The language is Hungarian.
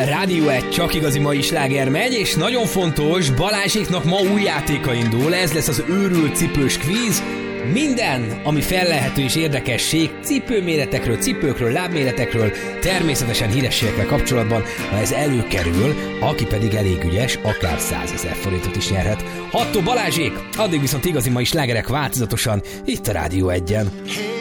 Rádió 1 csak igazi mai sláger megy, és nagyon fontos, Balázséknak ma új játéka indul, ez lesz az őrült cipős kvíz. Minden, ami fellelhető és érdekesség, cipőméretekről, cipőkről, lábméretekről, természetesen hírességekkel kapcsolatban, ha ez előkerül, aki pedig elég ügyes, akár 100 000 forintot is nyerhet. Hattó Balázsék, addig viszont igazi mai slágerek változatosan, itt a Rádió 1-en.